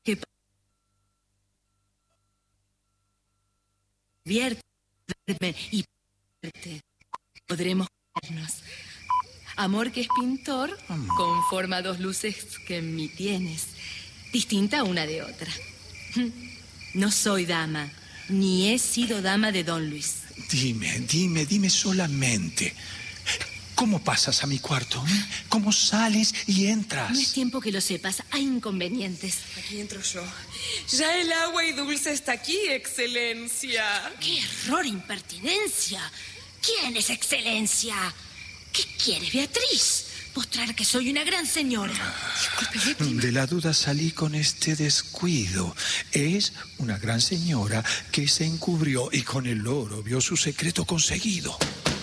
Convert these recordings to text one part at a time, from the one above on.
que verme y verte. Podremos vernos. Amor que es pintor conforma dos luces que en mí tienes, distinta una de otra. No soy dama, ni he sido dama de Don Luis. Dime solamente. ¿Cómo pasas a mi cuarto? ¿Cómo sales y entras? No es tiempo que lo sepas, hay inconvenientes. Aquí entro yo. Ya el agua y dulce está aquí, excelencia. ¡Qué error, impertinencia! ¿Quién es excelencia? ¿Qué quieres, Beatriz? Mostrar que soy una gran señora. De la duda salí con este descuido. Es una gran señora que se encubrió y con el oro vio su secreto conseguido.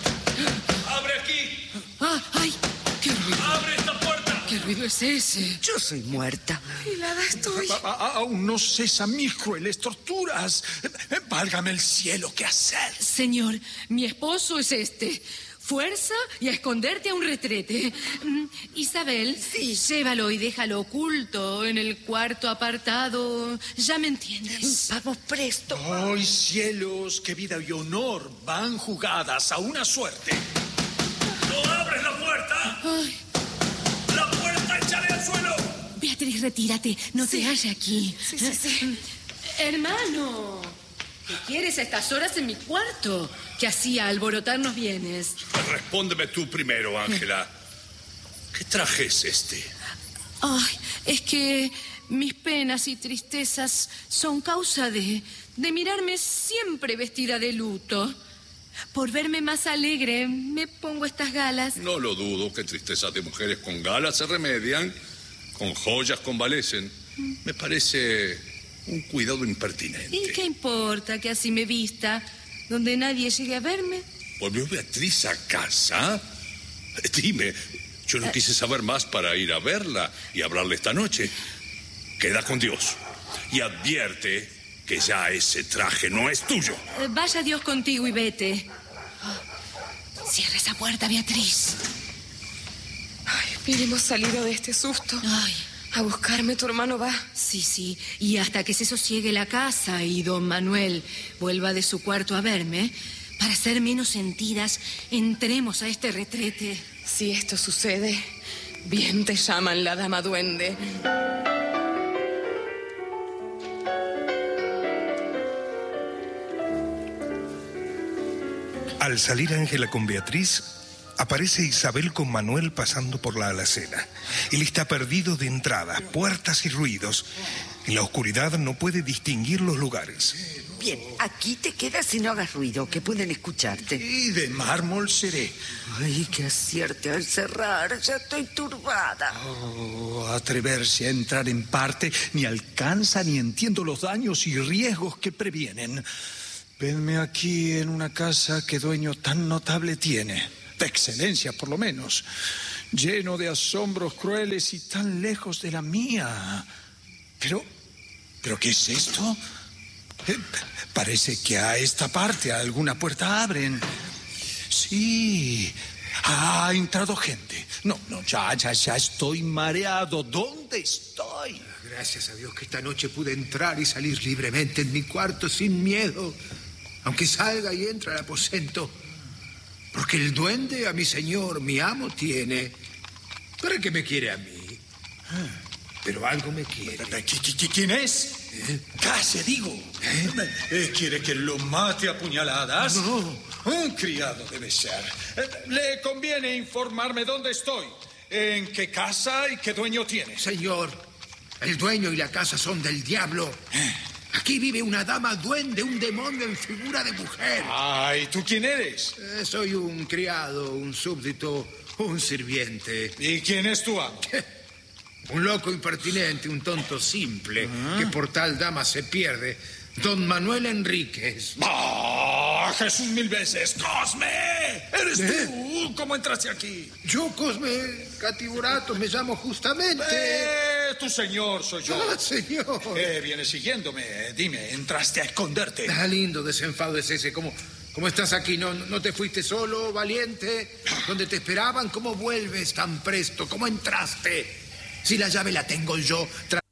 ¡Abre aquí! ¡Ay! ¡Qué ruido! ¡Abre esta puerta! ¿Qué ruido es ese? Yo soy muerta. Helada estoy. Aún no cesan mis crueles torturas. Válgame el cielo, ¿qué hacer? Señor, mi esposo es este. Fuerza y a esconderte a un retrete. Isabel, sí, llévalo y déjalo oculto en el cuarto apartado. Ya me entiendes. Vamos presto. ¡Ay, cielos! ¡Qué vida y honor van jugadas a una suerte! ¡No abres la puerta! Ay. ¡La puerta, échale al suelo! Beatriz, retírate. No te halles aquí. Sí. Hermano, ¿qué quieres a estas horas en mi cuarto? Que hacía alborotarnos bienes. Respóndeme tú primero, Ángela. ¿Qué traje es este? Ay, es que mis penas y tristezas son causa de mirarme siempre vestida de luto. Por verme más alegre, me pongo estas galas. No lo dudo que tristezas de mujeres con galas se remedian, con joyas convalecen. Me parece un cuidado impertinente. ¿Y qué importa que así me vista, donde nadie llegue a verme? ¿Volvió Beatriz a casa? Dime, yo no quise saber más para ir a verla y hablarle esta noche. Queda con Dios y advierte que ya ese traje no es tuyo. Vaya Dios contigo y vete. Cierra esa puerta, Beatriz. Ay, bien hemos salido de este susto. Ay. A buscarme, tu hermano va. Sí, y hasta que se sosiegue la casa y don Manuel vuelva de su cuarto a verme, para ser menos sentidas, entremos a este retrete. Si esto sucede, bien te llaman la dama duende. Al salir Ángela con Beatriz, aparece Isabel con Manuel pasando por la alacena. Él está perdido de entrada, puertas y ruidos. En la oscuridad no puede distinguir los lugares. Bien, aquí te quedas y no hagas ruido, que pueden escucharte. Y de mármol seré. Ay, que acierte al cerrar, ya estoy turbada. Oh, atreverse a entrar en parte ni alcanza ni entiendo los daños y riesgos que previenen. Venme aquí en una casa que dueño tan notable tiene, de excelencia por lo menos, lleno de asombros crueles y tan lejos de la mía. ¿Pero qué es esto? Parece que a esta parte alguna puerta abren. Sí, ha entrado gente. No, ya estoy mareado. ¿Dónde estoy? Gracias a Dios que esta noche pude entrar y salir libremente en mi cuarto sin miedo. Aunque salga y entre al aposento. Porque el duende a mi señor, mi amo, tiene. ¿Para qué me quiere a mí? Pero algo me quiere. ¿Quién es? Calle, digo. ¿Quiere que lo mate a puñaladas? No. Un criado debe ser. Le conviene informarme dónde estoy, en qué casa y qué dueño tiene. Señor, el dueño y la casa son del diablo. Aquí vive una dama duende, un demonio en figura de mujer. Ay, ¿tú quién eres? Soy un criado, un súbdito, un sirviente. ¿Y quién es tu amo? Un loco impertinente, un tonto simple, que por tal dama se pierde. Don Manuel Enríquez. ¡Ah, Jesús mil veces! ¡Cosme! ¿Eres tú? ¿Cómo entraste aquí? Yo, Cosme Catiburato, me llamo justamente. Tu señor soy yo. Ah, señor. Vienes siguiéndome. Dime, ¿entraste a esconderte? Ah, lindo desenfado es ese. ¿Cómo estás aquí? ¿No te fuiste solo, valiente? ¿Dónde te esperaban? ¿Cómo vuelves tan presto? ¿Cómo entraste? Si la llave la tengo yo...